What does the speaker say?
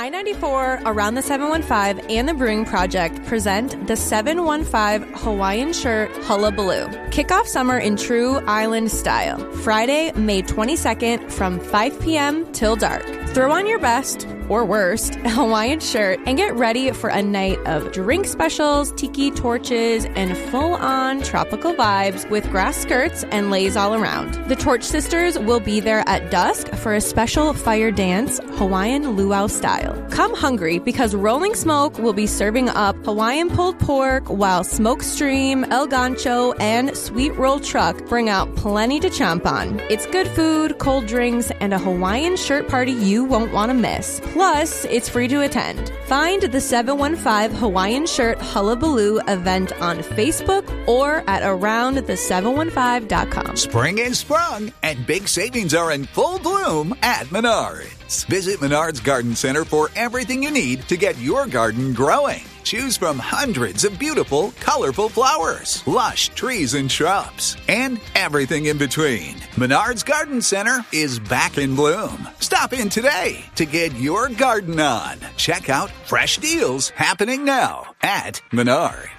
I-94, Around the 715, and the Brewing Project present the 715 Hawaiian Shirt Hullabaloo. Kick off summer in true island style. Friday, May 22nd from 5 p.m. till dark. Throw on your best, or worst, Hawaiian shirt and get ready for a night of drink specials, tiki torches, and full-on tropical vibes with grass skirts and leis all around. The Torch Sisters will be there at dusk for a special fire dance, Hawaiian luau style. Come hungry because Rolling Smoke will be serving up Hawaiian pulled pork while Smokestream, El Gancho, and Sweet Roll Truck bring out plenty to chomp on. It's good food, cold drinks, and a Hawaiian shirt party you won't want to miss. Plus, it's free to attend. Find the 715 Hawaiian Shirt Hullabaloo event on Facebook or at aroundthe715.com. Spring is sprung, and big savings are in full bloom at Menards. Visit Menards Garden Center for everything you need to get your garden growing. Choose from hundreds of beautiful, colorful flowers, lush trees and shrubs, and everything in between. Menards Garden Center is back in bloom. Stop in today to get your garden on. Check out fresh deals happening now at Menards.